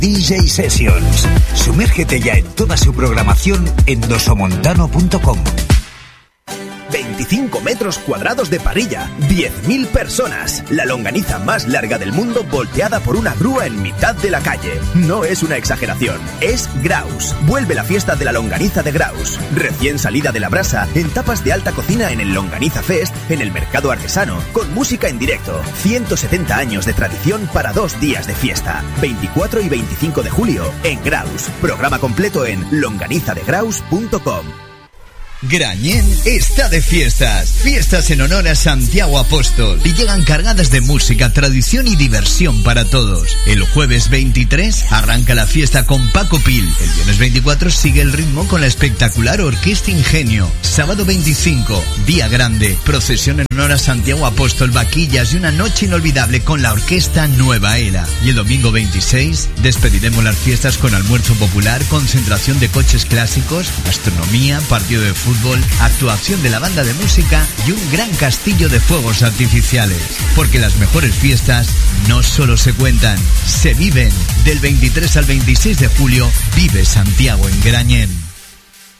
DJ Sessions. Sumérgete ya en toda su programación en dosomontano.com. 25 metros cuadrados de parrilla, 10.000 personas. La longaniza más larga del mundo volteada por una grúa en mitad de la calle. No es una exageración, es Graus. Vuelve la fiesta de la longaniza de Graus. Recién salida de la brasa, en tapas de alta cocina en el Longaniza Fest, en el Mercado Artesano, con música en directo. 170 años de tradición para 2 días de fiesta. 24 y 25 de julio en Graus. Programa completo en longanizadegraus.com. Grañén está de fiestas. Fiestas en honor a Santiago Apóstol. Y llegan cargadas de música, tradición y diversión para todos. El jueves 23 arranca la fiesta con Paco Pil. El viernes 24 sigue el ritmo con la espectacular Orquesta Ingenio. Sábado 25, día grande, procesión en honor a Santiago Apóstol, vaquillas y una noche inolvidable con la Orquesta Nueva Era. Y el domingo 26 despediremos las fiestas con almuerzo popular, concentración de coches clásicos, astronomía, partido de fútbol, actuación de la banda de música y un gran castillo de fuegos artificiales. Porque las mejores fiestas no solo se cuentan, se viven. Del 23 al 26 de julio, vive Santiago en Grañén.